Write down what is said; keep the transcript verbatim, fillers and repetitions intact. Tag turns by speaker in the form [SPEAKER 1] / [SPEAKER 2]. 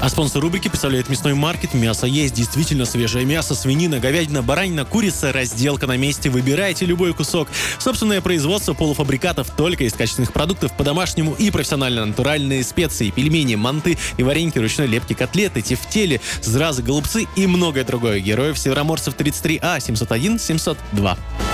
[SPEAKER 1] А спонсор рубрики представляет мясной маркет «Мясо есть». Действительно свежее мясо, свинина, говядина, баранина, курица, разделка на месте. Выбирайте любой кусок. Собственное производство полуфабрикатов только из качественных продуктов по-домашнему и профессионально натуральные специи, пельмени, манты и вареньки ручной лепки, котлеты, тефтели, зразы, голубцы и многое другое. Героев Североморцев тридцать три А, семьсот один семьсот два.